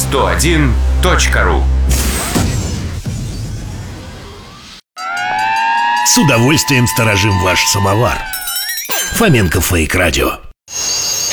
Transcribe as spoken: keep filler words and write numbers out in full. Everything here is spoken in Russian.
сто один точка ру. С удовольствием сторожим ваш самовар. Фоменко Фейк Радио.